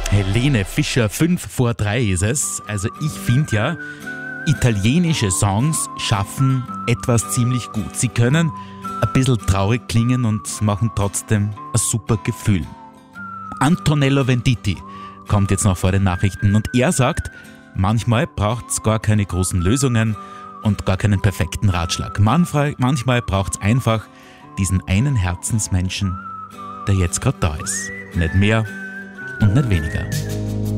Helene Fischer, 5 vor 3 ist es. Also ich finde ja, italienische Songs schaffen etwas ziemlich gut. Sie können ein bisschen traurig klingen und machen trotzdem ein super Gefühl. Antonello Venditti kommt jetzt noch vor den Nachrichten und er sagt, manchmal braucht es gar keine großen Lösungen und gar keinen perfekten Ratschlag. Manchmal braucht es einfach diesen einen Herzensmenschen, der jetzt gerade da ist. Nicht mehr und nicht weniger.